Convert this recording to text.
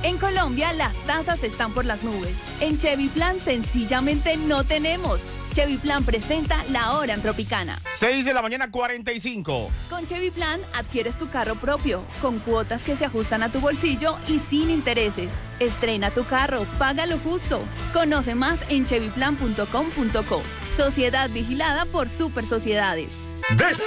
En Colombia, las tasas están por las nubes. En Chevy Plan, sencillamente no tenemos. Chevy Plan presenta La Hora en Tropicana. 6:45 a.m. Con Chevy Plan, adquieres tu carro propio, con cuotas que se ajustan a tu bolsillo y sin intereses. Estrena tu carro, paga lo justo. Conoce más en chevyplan.com.co. Sociedad vigilada por Super Sociedades.